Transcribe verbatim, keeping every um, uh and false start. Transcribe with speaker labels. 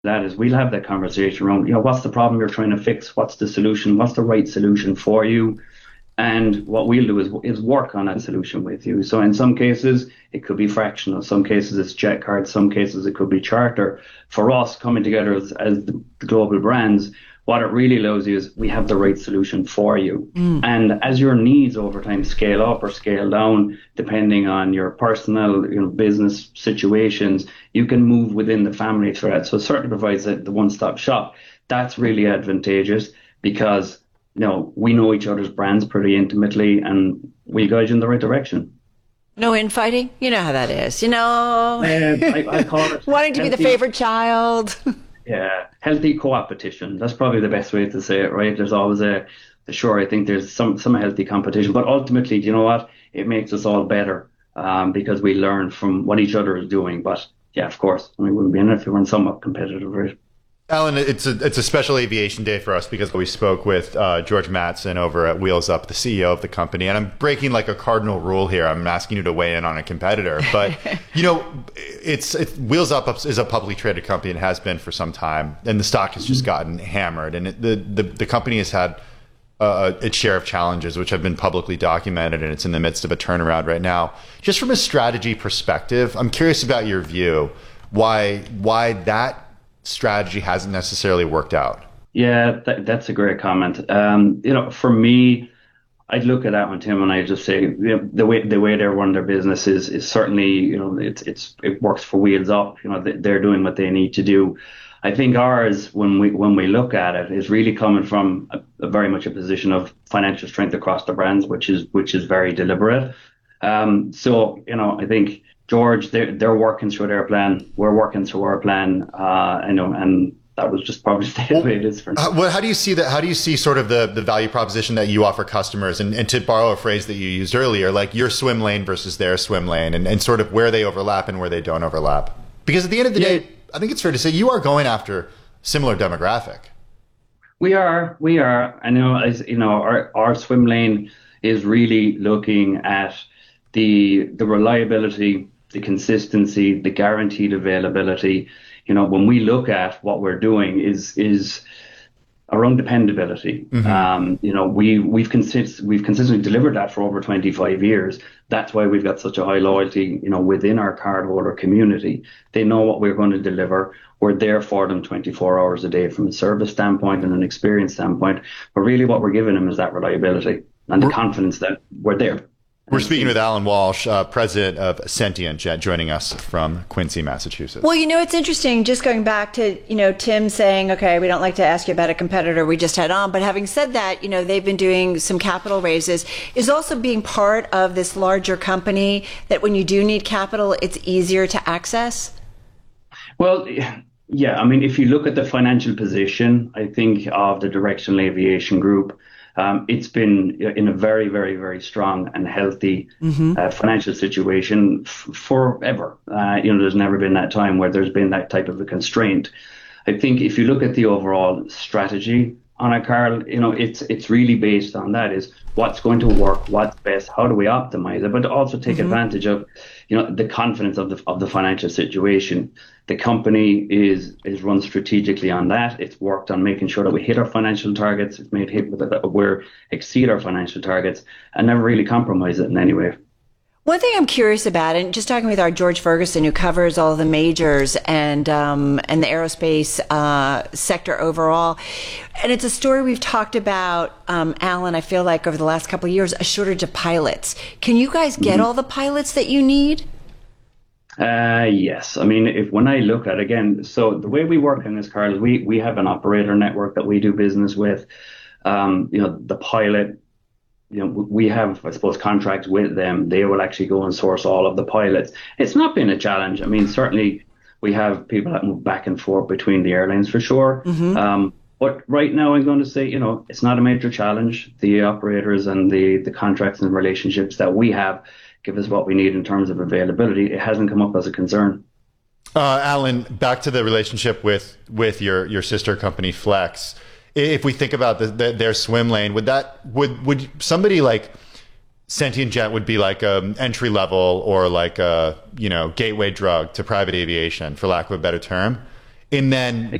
Speaker 1: that is we'll have that conversation around, you know, what's the problem you're trying to fix? What's the solution? What's the right solution for you? And what we'll do is, is work on that solution with you. So in some cases, it could be fractional. Some cases it's jet cards. Some cases it could be charter. For us, coming together as, as the global brands, what it really allows you is we have the right solution for you.
Speaker 2: Mm.
Speaker 1: And as your needs over time scale up or scale down, depending on your personal, you know, business situations, you can move within the family thread. So it certainly provides the, the one-stop shop. That's really advantageous because, you know, we know each other's brands pretty intimately and we guide you in the right direction.
Speaker 2: No infighting? You know how that is, you know?
Speaker 1: Uh, I, I call it
Speaker 2: Wanting to be the
Speaker 1: healthy,
Speaker 2: favorite child.
Speaker 1: yeah, healthy co-opetition. That's probably the best way to say it, right? There's always a, sure, I think there's some, some healthy competition, but ultimately, do you know what? It makes us all better um, because we learn from what each other is doing. But yeah, of course, I mean, we wouldn't be in it if we weren't somewhat competitive, right?
Speaker 3: Alan, it's a it's a special aviation day for us because we spoke with uh, George Mattson over at Wheels Up, the C E O of the company, and I'm breaking like a cardinal rule here. I'm asking you to weigh in on a competitor, but you know, it's, it's Wheels Up is a publicly traded company and has been for some time, and the stock has just gotten hammered, and it, the, the the company has had uh, its share of challenges, which have been publicly documented, and it's in the midst of a turnaround right now. Just from a strategy perspective, I'm curious about your view. Why why that strategy hasn't necessarily worked out?
Speaker 1: Yeah, that, that's a great comment. Um, you know, for me, I'd look at that one, Tim, and I just say, you know, the way the way they run their business is is certainly, you know, it's it's it works for Wheels Up. You know, they're doing what they need to do. I think ours, when we when we look at it, is really coming from a, a very much a position of financial strength across the brands, which is which is very deliberate. Um, so, you know, I think George, they're, they're working through their plan. We're working through our plan. Uh, I know, and that was just probably the way it is for now.
Speaker 3: Uh, well, how do you see that? How do you see sort of the, the value proposition that you offer customers? And, and to borrow a phrase that you used earlier, like your swim lane versus their swim lane, and, and sort of where they overlap and where they don't overlap. Because at the end of the
Speaker 1: Yeah.
Speaker 3: day, I think it's fair to say you are going after similar demographic.
Speaker 1: We are, we are. I know, as you know, our, our swim lane is really looking at the the reliability, the consistency, the guaranteed availability. You know, when we look at what we're doing is is around dependability.
Speaker 3: Mm-hmm.
Speaker 1: Um, you know, we we've consist we've consistently delivered that for over twenty-five years. That's why we've got such a high loyalty, you know, within our cardholder community. They know what we're going to deliver. We're there for them twenty-four hours a day from a service standpoint and an experience standpoint. But really what we're giving them is that reliability and the
Speaker 3: We're-
Speaker 1: confidence that we're there.
Speaker 3: We're speaking with Alan Walsh, uh, president of Sentient Jet, joining us from Quincy, Massachusetts.
Speaker 2: Well, you know, it's interesting, just going back to, you know, Tim saying, okay, we don't like to ask you about a competitor we just had on, but having said that, you know, they've been doing some capital raises, is also being part of this larger company that when you do need capital, it's easier to access?
Speaker 1: Well, yeah, I mean, if you look at the financial position, I think of the Directional Aviation Group, Um, it's been in a very, very, very strong and healthy
Speaker 2: Mm-hmm.
Speaker 1: uh, financial situation f- forever. Uh, you know, there's never been that time where there's been that type of a constraint. I think if you look at the overall strategy on it, Carl, you know, it's it's really based on that is what's going to work, what's best, how do we optimize it, but also take
Speaker 2: Mm-hmm.
Speaker 1: advantage of, you know, the confidence of the of the financial situation. The company is is run strategically on that. It's worked on making sure that we hit our financial targets. It's made hit with it, we're exceed our financial targets and never really compromise it in any way.
Speaker 2: One thing I'm curious about, and just talking with our George Ferguson, who covers all the majors and um, and the aerospace uh, sector overall, and it's a story we've talked about, um, Alan, I feel like over the last couple of years, a shortage of pilots. Can you guys get
Speaker 1: Mm-hmm.
Speaker 2: all the pilots that you need?
Speaker 1: Uh, yes. I mean, if when I look at again, so the way we work in this, Carl, is we we have an operator network that we do business with. Um, you know, the pilot. You know, we have, I suppose, contracts with them. They will actually go and source all of the pilots. It's not been a challenge. I mean, certainly we have people that move back and forth between the airlines for sure.
Speaker 2: Mm-hmm.
Speaker 1: Um, but right now, I'm going to say, you know, it's not a major challenge. The operators and the the contracts and relationships that we have give us what we need in terms of availability. It hasn't come up as a concern.
Speaker 3: Uh, Alan, back to the relationship with with your your sister company Flex. If we think about the, the, their swim lane, would that would would somebody like Sentient Jet would be like an entry level or like a, you know, gateway drug to private aviation, for lack of a better term? And then